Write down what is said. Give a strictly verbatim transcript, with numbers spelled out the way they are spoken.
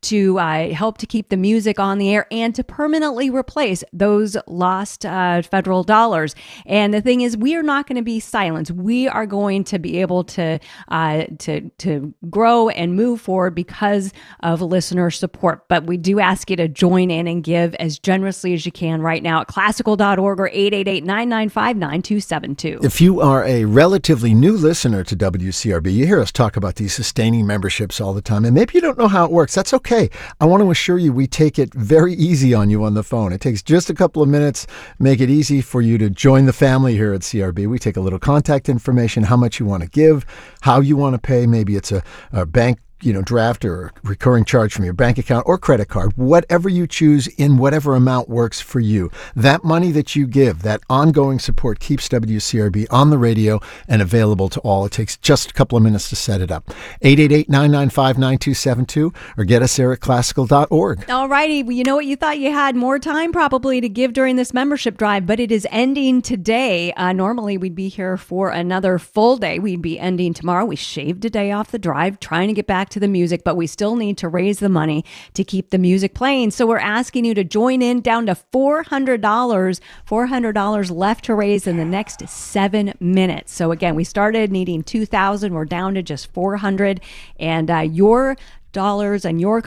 to uh, help to keep the music on the air and to permanently replace those lost uh, federal dollars. And the thing is, we are not going to be silenced. We are going to be able to uh, to to grow and move forward because of listener support. But we do ask you to join in and give as generously as you can right now at classical dot org or eight eight eight, nine nine five, nine two seven two. If you are a relatively new listener to W C R B, you hear us talk about these sustaining memberships all the time, and maybe you don't know how it works. That's okay. I want to assure you we take it very easy on you on the phone. It takes just a couple of minutes, make it easy for you to join the family here at C R B. We take a little contact information, how much you want to give, how you want to pay. Maybe it's a, a bank you know, draft or recurring charge from your bank account or credit card, whatever you choose in whatever amount works for you. That money that you give, that ongoing support keeps W C R B on the radio and available to all. It takes just a couple of minutes to set it up. eight eight eight, nine nine five, nine two seven two or get us there at classical dot org. All righty. Well, you know what? You thought you had more time probably to give during this membership drive, but it is ending today. Uh, normally, we'd be here for another full day. We'd be ending tomorrow. We shaved a day off the drive, trying to get back to the music, but we still need to raise the money to keep the music playing. So we're asking you to join in down to four hundred dollars, four hundred dollars left to raise in the next seven minutes. So again, we started needing two thousand. We're down to just four hundred, and uh, your dollars and your